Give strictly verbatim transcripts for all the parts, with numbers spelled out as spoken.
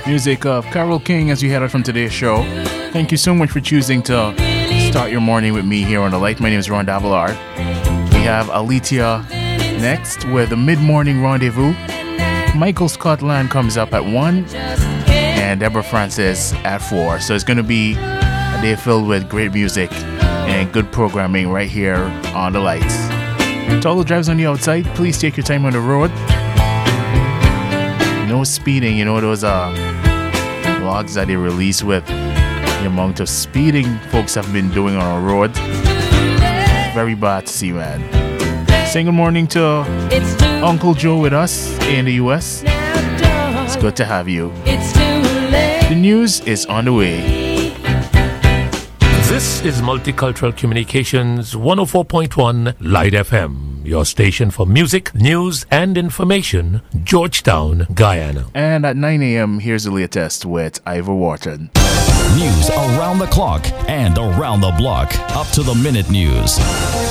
Music of Carole King as we head out from today's show. Thank you so much for choosing to start your morning with me here on The Light. My name is Ron Davillard. We have Alitia next with the mid-morning rendezvous. Michael Scotland comes up at one and Deborah Francis at four. So it's going to be a day filled with great music and good programming right here on The Light. To all the drivers on the outside, please take your time on the road. No speeding. You know those uh, logs that they release with the amount of speeding folks have been doing on our road. Very bad to see, man. Saying good morning to Uncle Joe with us in the U S. It's good to have you. The news is on the way. This is Multicultural Communications one oh four point one Light F M, your station for music, news, and information, Georgetown, Guyana. And at nine a.m., here's the latest with Ivor Wharton. News around the clock and around the block. Up to the minute news.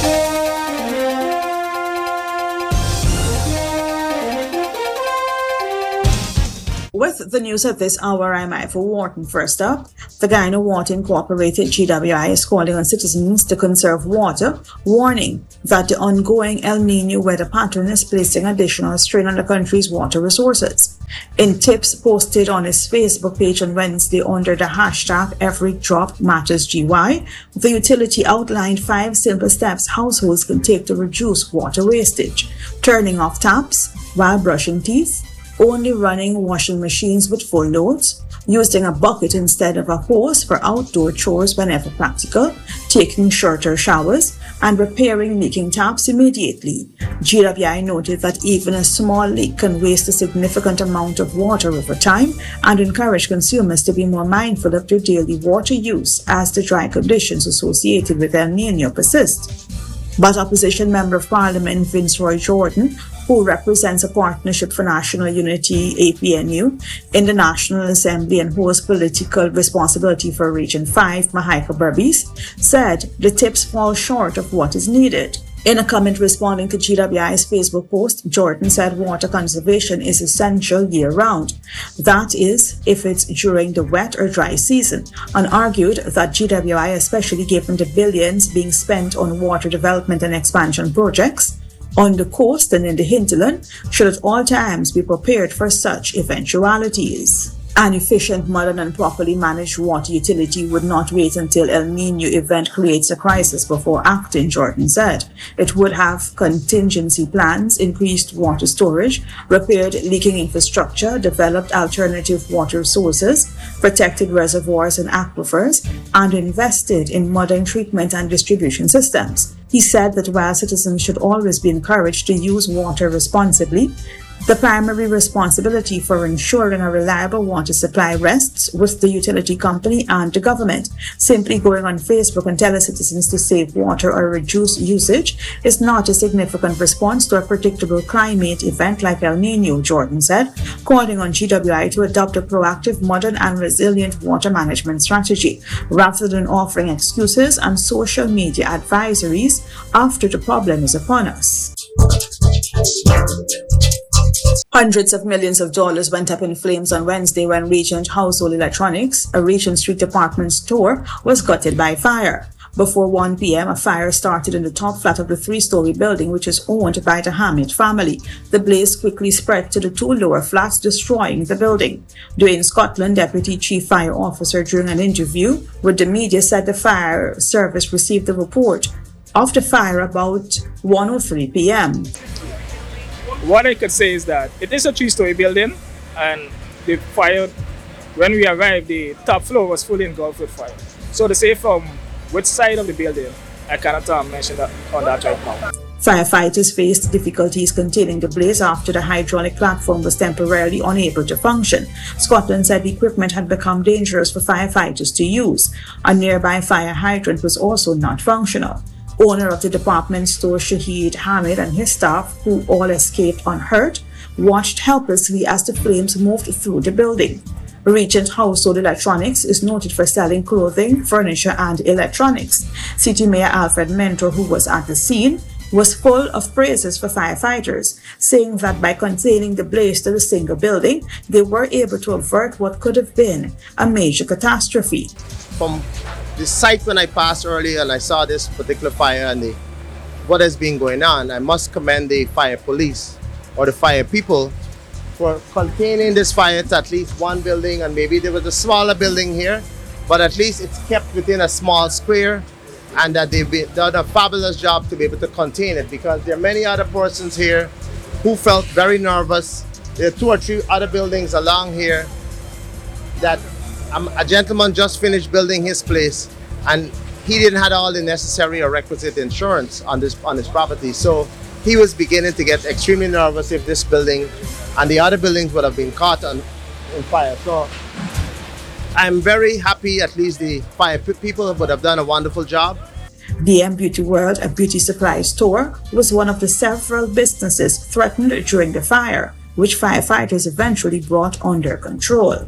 With the news at this hour, I'm Ivor Wharton. First up, the Guyana Water Incorporated G W I is calling on citizens to conserve water, warning that the ongoing El Nino weather pattern is placing additional strain on the country's water resources. In tips posted on his Facebook page on Wednesday under the hashtag Every Drop Matters G Y, the utility outlined five simple steps households can take to reduce water wastage: turning off taps while brushing teeth, only running washing machines with full loads, using a bucket instead of a hose for outdoor chores whenever practical, taking shorter showers, and repairing leaking taps immediately. G W I noted that even a small leak can waste a significant amount of water over time and encouraged consumers to be more mindful of their daily water use as the dry conditions associated with El Nino persist. But Opposition Member of Parliament Vince Roy Jordan, who represents a Partnership for National Unity A P N U in the National Assembly and holds political responsibility for Region five, Mahaica Berbice, said the tips fall short of what is needed. In a comment responding to G W I's Facebook post, Jordan said water conservation is essential year-round. That is, if it's during the wet or dry season, and argued that G W I, especially given the billions being spent on water development and expansion projects on the coast and in the hinterland, should at all times be prepared for such eventualities. An efficient, modern, and properly managed water utility would not wait until El Nino event creates a crisis before acting, Jordan said. It would have contingency plans, increased water storage, repaired leaking infrastructure, developed alternative water sources, protected reservoirs and aquifers, and invested in modern treatment and distribution systems. He said that while citizens should always be encouraged to use water responsibly, the primary responsibility for ensuring a reliable water supply rests with the utility company and the government. Simply going on Facebook and telling citizens to save water or reduce usage is not a significant response to a predictable climate event like El Nino, Jordan said, calling on G W I to adopt a proactive, modern and resilient water management strategy, rather than offering excuses and social media advisories after the problem is upon us. Hundreds of millions of dollars went up in flames on Wednesday when Regent Household Electronics, a Regent Street department store, was gutted by fire. Before one p.m., a fire started in the top flat of the three-story building, which is owned by the Hamid family. The blaze quickly spread to the two lower flats, destroying the building. Dwayne Scotland, Deputy Chief Fire Officer, during an interview with the media, said the fire service received the report of the fire about one oh three p.m. What I could say is that it is a three-story building, and the fire, when we arrived, the top floor was fully engulfed with fire. So to say from which side of the building, I cannot um, mention that on that right now. Firefighters faced difficulties containing the blaze after the hydraulic platform was temporarily unable to function. Scotland said the equipment had become dangerous for firefighters to use. A nearby fire hydrant was also not functional. Owner of the department store, Shahid Hamid, and his staff, who all escaped unhurt, watched helplessly as the flames moved through the building. Regent Household Electronics is noted for selling clothing, furniture, and electronics. City Mayor Alfred Mentor, who was at the scene, was full of praises for firefighters, saying that by containing the blaze to the single building, they were able to avert what could have been a major catastrophe. From the site when I passed earlier and I saw this particular fire and the, what has been going on, I must commend the fire police or the fire people for containing this fire to at least one building, and maybe there was a smaller building here, but at least it's kept within a small square, and that they've been, done a fabulous job to be able to contain it, because there are many other persons here who felt very nervous. There are two or three other buildings along here that um, a gentleman just finished building his place, and he didn't have all the necessary or requisite insurance on this on his property. So he was beginning to get extremely nervous if this building and the other buildings would have been caught on, on fire. So I'm very happy, at least the fire people would have done a wonderful job. D M Beauty World, a beauty supply store, was one of the several businesses threatened during the fire, which firefighters eventually brought under control.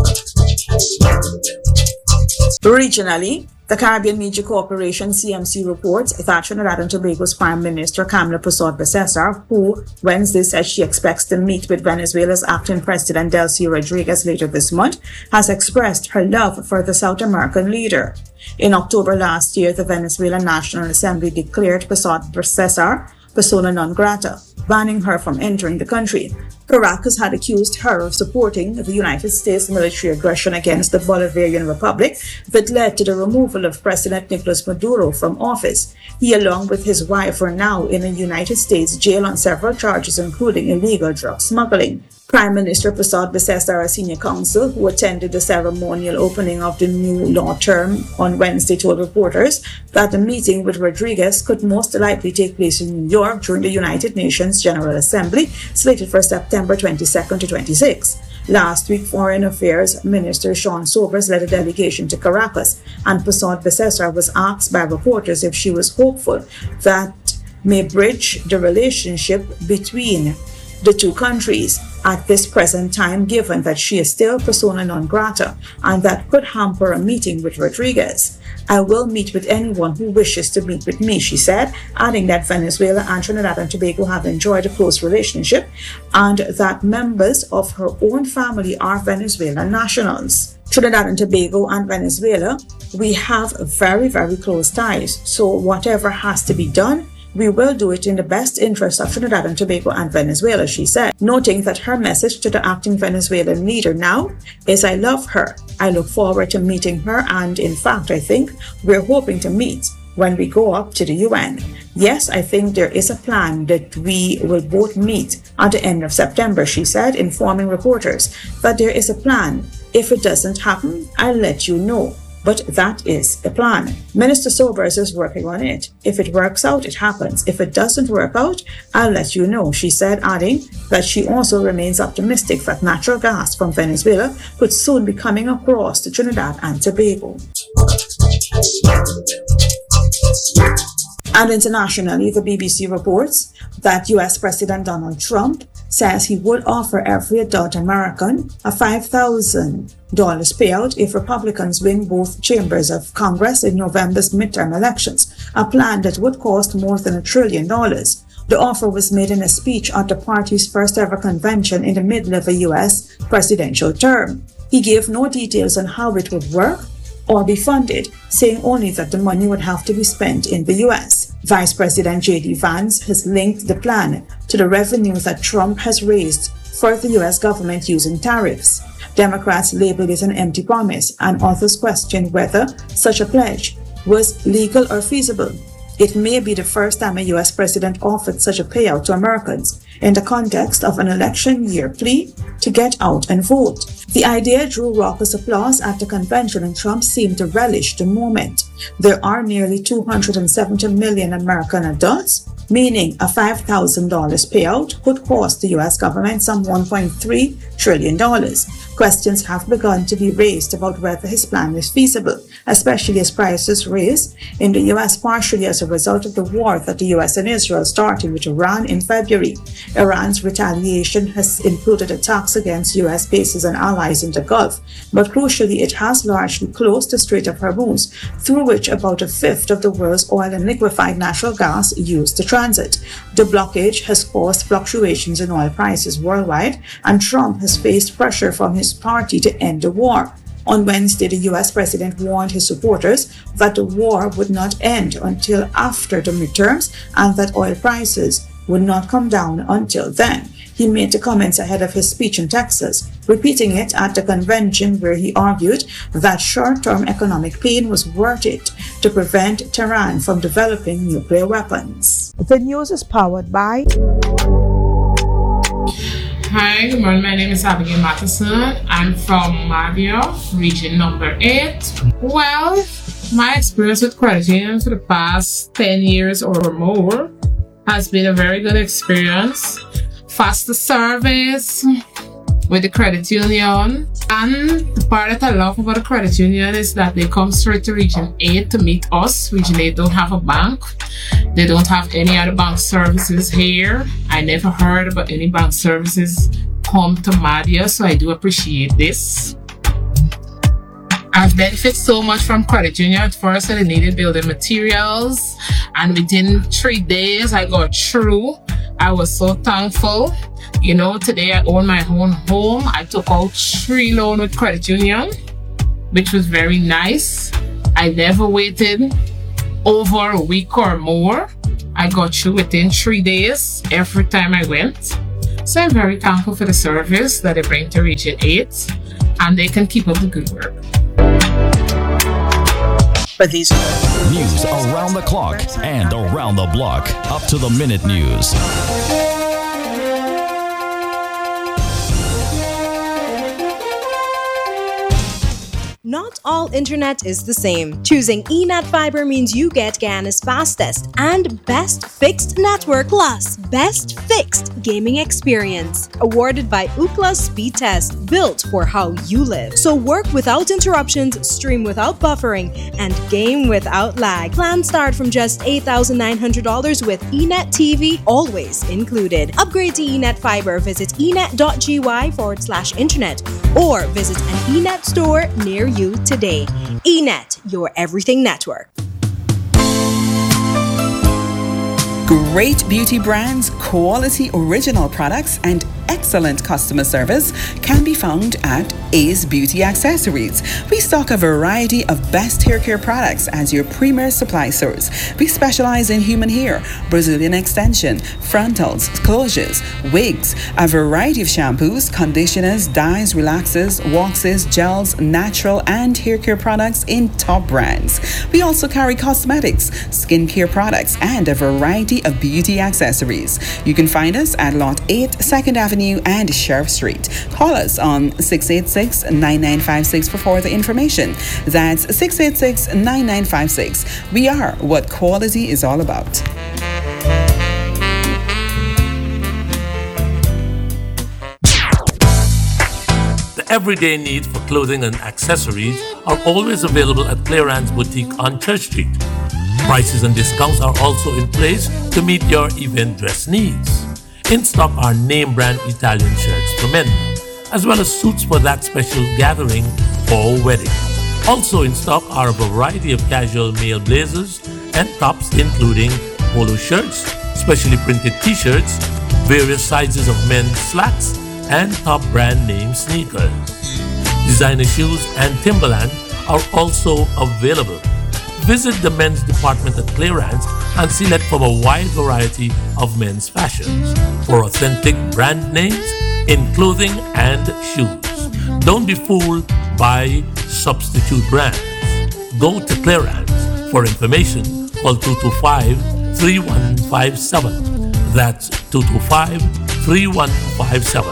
Regionally, the Caribbean Media Corporation C M C reports that Trinidad and Tobago's Prime Minister Kamla Persaud-Becesar, who Wednesday said she expects to meet with Venezuela's acting President Delcy Rodriguez later this month, has expressed her love for the South American leader. In October last year, the Venezuelan National Assembly declared Persaud-Becesar persona non grata, banning her from entering the country. Caracas had accused her of supporting the United States military aggression against the Bolivarian Republic that led to the removal of President Nicolas Maduro from office. He, along with his wife, are now in a United States jail on several charges, including illegal drug smuggling. Prime Minister Persaud-Becesar, a senior counsel who attended the ceremonial opening of the new law term on Wednesday, told reporters that the meeting with Rodriguez could most likely take place in New York during the United Nations General Assembly, slated for September twenty-second to twenty-sixth. Last week, Foreign Affairs Minister Sean Sobers led a delegation to Caracas, and Persaud-Becesar was asked by reporters if she was hopeful that may bridge the relationship between the two countries at this present time, given that she is still persona non grata and that could hamper a meeting with Rodriguez. I will meet with anyone who wishes to meet with me, she said, adding that Venezuela and Trinidad and Tobago have enjoyed a close relationship and that members of her own family are Venezuelan nationals. Trinidad and Tobago and Venezuela, we have very, very close ties, so whatever has to be done, we will do it in the best interest of Trinidad and Tobago and Venezuela, she said, noting that her message to the acting Venezuelan leader now is, I love her. I look forward to meeting her, and in fact, I think we're hoping to meet when we go up to the U N. Yes, I think there is a plan that we will both meet at the end of September, she said, informing reporters that there is a plan. If it doesn't happen, I'll let you know. But that is the plan. Minister Sobers is working on it. If it works out, it happens. If it doesn't work out, I'll let you know, she said, adding that she also remains optimistic that natural gas from Venezuela could soon be coming across to Trinidad and Tobago. And internationally, the B B C reports that U S President Donald Trump says he would offer every adult American a five thousand dollars payout if Republicans win both chambers of Congress in November's midterm elections, a plan that would cost more than a trillion dollars. The offer was made in a speech at the party's first ever convention in the middle of a U S presidential term. He gave no details on how it would work or be funded, saying only that the money would have to be spent in the U S. Vice President J D Vance has linked the plan to the revenue that Trump has raised for the U S government using tariffs. Democrats labeled it an empty promise, and others questioned whether such a pledge was legal or feasible. It may be the first time a U S president offered such a payout to Americans in the context of an election year plea to get out and vote. The idea drew raucous applause at the convention, and Trump seemed to relish the moment. There are nearly two hundred seventy million American adults, meaning a five thousand dollars payout could cost the U S government some one point three trillion dollars. Questions have begun to be raised about whether his plan is feasible, especially as prices raised in the U S partially as a result of the war that the U S and Israel started with Iran in February. Iran's retaliation has included attacks against U S bases and allies in the Gulf, but crucially it has largely closed the Strait of Hormuz, through which about a fifth of the world's oil and liquefied natural gas used to transit. The blockage has caused fluctuations in oil prices worldwide, and Trump has faced pressure from his party to end the war. On Wednesday, the U S president warned his supporters that the war would not end until after the midterms and that oil prices would not come down until then. He made the comments ahead of his speech in Texas, repeating it at the convention where he argued that short-term economic pain was worth it to prevent Tehran from developing nuclear weapons. The news is powered by... Hi, good morning. My name is Abigail Matheson. I'm from Mavia, region number eight. Well, my experience with credit union for the past ten years or more has been a very good experience. Faster service with the credit union. And the part that I love about the credit union is that they come straight to Region eight to meet us. Region eight don't have a bank. They don't have any other bank services here. I never heard about any bank services come to Madia, so I do appreciate this. I've benefited so much from credit union. At first, I needed building materials, and within three days, I got through. I was so thankful. You know, today I own my own home. I took out three loans with credit union, which was very nice. I never waited over a week or more. I got through within three days every time I went. So I'm very thankful for the service that they bring to Region eight, and they can keep up the good work. But these news around the clock and around the block. Up to the minute news. Not all internet is the same. Choosing eNet Fiber means you get Guyana's fastest and best fixed network plus best fixed gaming experience. Awarded by Ookla Speed Test, built for how you live. So work without interruptions, stream without buffering, and game without lag. Plans start from just eight thousand nine hundred dollars with eNet T V always included. Upgrade to eNet Fiber. Visit enet.gy forward slash internet or visit an eNet store near you today. eNet, your everything network. Great beauty brands, quality original products, and excellent customer service can be found at Ace Beauty Accessories. We stock a variety of best hair care products as your premier supply source. We specialize in human hair, Brazilian extension, frontals, closures, wigs, a variety of shampoos, conditioners, dyes, relaxers, waxes, gels, natural and hair care products in top brands. We also carry cosmetics, skincare products, and a variety of beauty accessories. You can find us at Lot eight, second Avenue and Sheriff Street. Call us on six eight six, nine nine five six for further information. That's six eight six, nine nine five six. We are what quality is all about. The everyday needs for clothing and accessories are always available at Clearance Boutique on Church Street. Prices and discounts are also in place to meet your event dress needs. In stock are name brand Italian shirts for men, as well as suits for that special gathering or wedding. Also in stock are a variety of casual male blazers and tops, including polo shirts, specially printed t-shirts, various sizes of men's slacks, and top brand name sneakers. Designer shoes and Timberland are also available. Visit the men's department at Clearance and select from a wide variety of men's fashions for authentic brand names in clothing and shoes. Don't be fooled by substitute brands. Go to Clearance. For information, call two two five, three one five seven. That's two two five, three one five seven.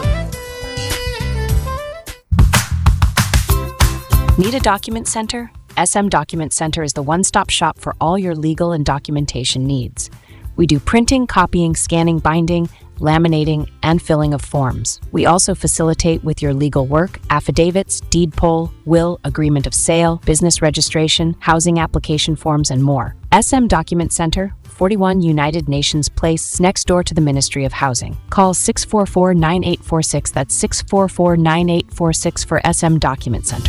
Need a document center? S M Document Center is the one-stop shop for all your legal and documentation needs. We do printing, copying, scanning, binding, laminating, and filling of forms. We also facilitate with your legal work, affidavits, deed poll, will, agreement of sale, business registration, housing application forms, and more. S M Document Center, forty-one United Nations Place next door to the Ministry of Housing. Call six four four, nine eight four six, that's six four four, nine eight four six for S M Document Center.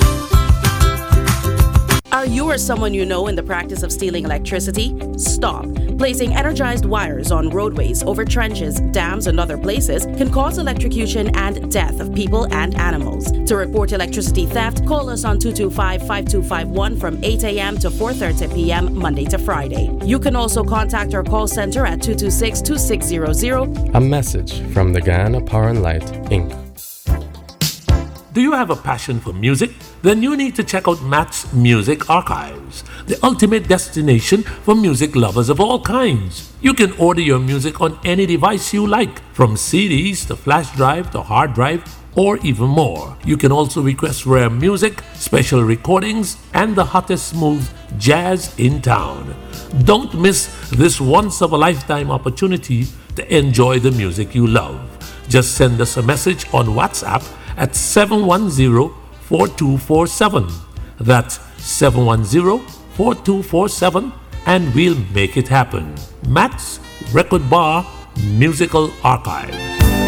Are you or someone you know in the practice of stealing electricity? Stop. Placing energized wires on roadways, over trenches, dams, and other places can cause electrocution and death of people and animals. To report electricity theft, call us on two two five, five two five one from eight a.m. to four thirty p.m. Monday to Friday. You can also contact our call center at two two six, two six zero zero. A message from the Guyana Power and Light, Incorporated. Do you have a passion for music? Then you need to check out Matt's Music Archives, the ultimate destination for music lovers of all kinds. You can order your music on any device you like, from C Ds to flash drive to hard drive, or even more. You can also request rare music, special recordings, and the hottest smooth jazz in town. Don't miss this once-of-a-lifetime opportunity to enjoy the music you love. Just send us a message on WhatsApp at seven one zero, four two four seven. That's seven one zero, four two four seven, and we'll make it happen. Matt's Record Bar Musical Archive.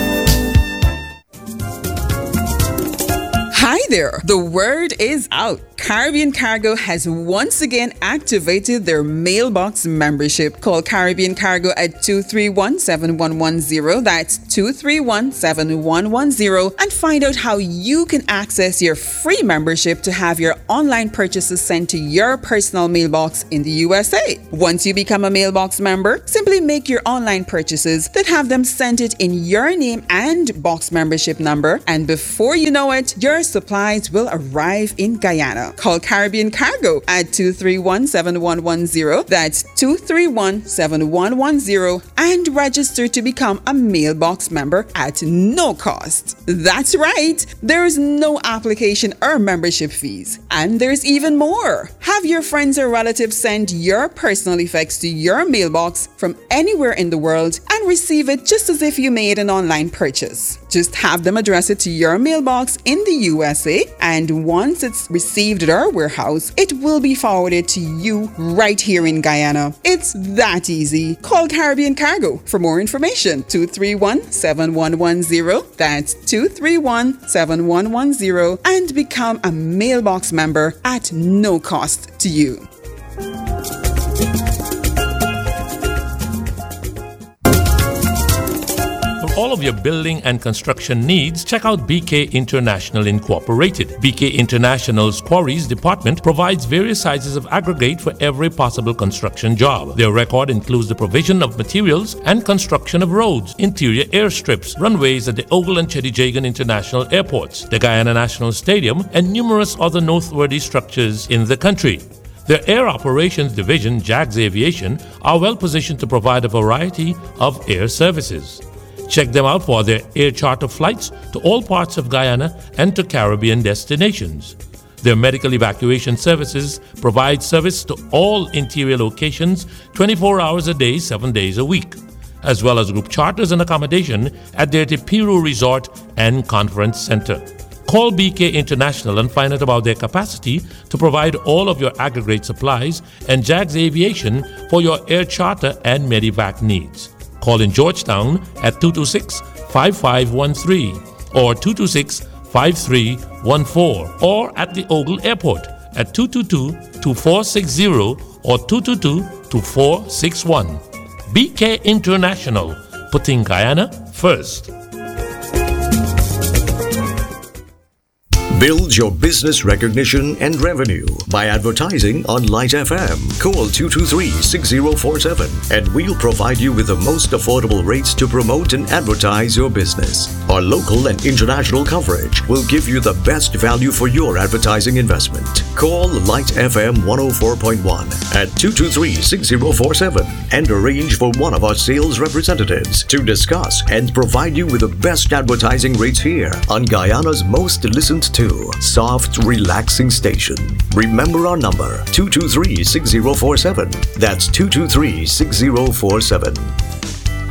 Hi there, the word is out. Caribbean Cargo has once again activated their mailbox membership. Call Caribbean Cargo at two three one, seven one one zero, that's two three one, seven one one zero, and find out how you can access your free membership to have your online purchases sent to your personal mailbox in the U S A. Once you become a mailbox member, simply make your online purchases, then have them sent it in your name and box membership number, and before you know it, your supplies will arrive in Guyana. Call Caribbean Cargo at two three one, seven one one zero, that's two three one, seven one one zero, and register to become a mailbox member at no cost. That's right, there is no application or membership fees. And there's even more. Have your friends or relatives send your personal effects to your mailbox from anywhere in the world and receive it just as if you made an online purchase. Just have them address it to your mailbox in the U S A, and once it's received at our warehouse, it will be forwarded to you right here in Guyana. It's that easy. Call Caribbean Cargo for more information. two three one, seven one one zero, that's two three one, seven one one zero, and become a mailbox member at no cost to you. For all of your building and construction needs, check out B K International Incorporated. B K International's Quarries Department provides various sizes of aggregate for every possible construction job. Their record includes the provision of materials and construction of roads, interior airstrips, runways at the Ogle and Chedijagan International Airports, the Guyana National Stadium, and numerous other noteworthy structures in the country. Their Air Operations Division, JAGS Aviation, are well positioned to provide a variety of air services. Check them out for their air charter flights to all parts of Guyana and to Caribbean destinations. Their medical evacuation services provide service to all interior locations twenty-four hours a day, seven days a week, as well as group charters and accommodation at their Tipiru Resort and Conference Center. Call B K International and find out about their capacity to provide all of your aggregate supplies, and JAGS Aviation for your air charter and medevac needs. Call in Georgetown at two two six, five five one three or two two six, five three one four, or at the Ogle Airport at two two two, two four six zero or two two two, two four six one. B K International, putting Guyana first. Build your business recognition and revenue by advertising on Light F M. Call two two three, six zero four seven and we'll provide you with the most affordable rates to promote and advertise your business. Our local and international coverage will give you the best value for your advertising investment. Call Light F M one oh four point one at two two three, six zero four seven and arrange for one of our sales representatives to discuss and provide you with the best advertising rates here on Guyana's most listened to soft, relaxing station. Remember our number, two two three, six zero four seven. That's two two three, six zero four seven.